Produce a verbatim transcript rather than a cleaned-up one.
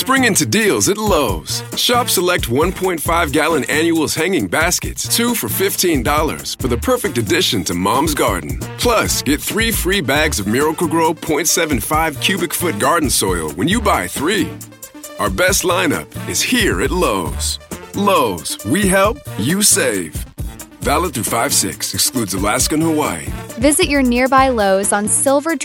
Spring into deals at Lowe's. Shop select one point five gallon annuals hanging baskets, two for fifteen dollars, for the perfect addition to Mom's garden. Plus, get three free bags of Miracle-Gro point seven five cubic foot garden soil when you buy three. Our best lineup is here at Lowe's. Lowe's, we help, you save. Valid through five six, excludes Alaska and Hawaii. Visit your nearby Lowe's on Silver